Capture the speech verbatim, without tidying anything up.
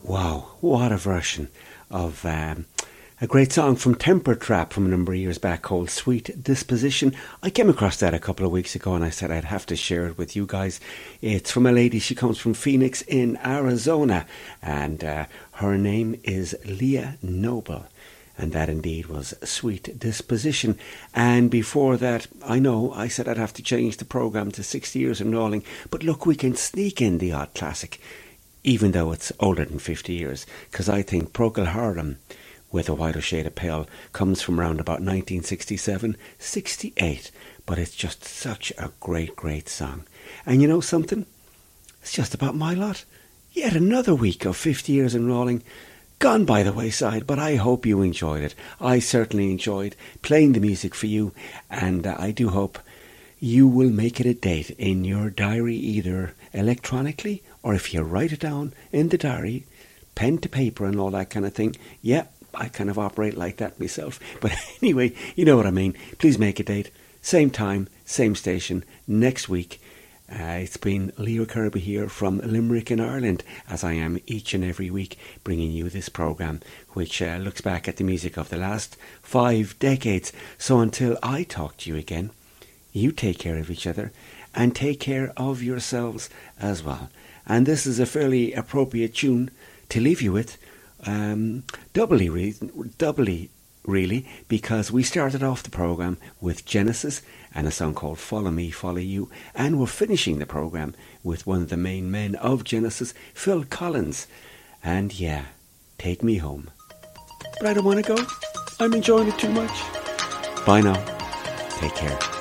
Wow, what a version of um, a great song from Temper Trap from a number of years back called Sweet Disposition. I came across that a couple of weeks ago and I said I'd have to share it with you guys. It's from a lady, she comes from Phoenix in Arizona, and uh, her name is Leah Noble. And that indeed was Sweet Disposition. And before that, I know I said I'd have to change the programme to sixty years and rolling, but look, we can sneak in the odd classic, even though it's older than fifty years, because I think Procol Harum with A Whiter Shade of Pale comes from around about nineteen sixty-seven, sixty-eight, but it's just such a great, great song. And you know something? It's just about my lot. Yet another week of fifty years and rolling gone by the wayside, but I hope you enjoyed it. I certainly enjoyed playing the music for you, and uh, I do hope you will make it a date in your diary, either electronically or if you write it down in the diary, pen to paper and all that kind of thing. Yeah, I kind of operate like that myself. But anyway, you know what I mean. Please make a date. Same time, same station, next week. Uh, it's been Leo Kirby here from Limerick in Ireland, as I am each and every week bringing you this programme, which uh, looks back at the music of the last five decades. So until I talk to you again, you take care of each other and take care of yourselves as well. And this is a fairly appropriate tune to leave you with, um, doubly, re- doubly really, because we started off the programme with Genesis and a song called Follow Me, Follow You, and we're finishing the programme with one of the main men of Genesis, Phil Collins, and yeah, Take Me Home. But I don't want to go. I'm enjoying it too much. Bye now. Take care.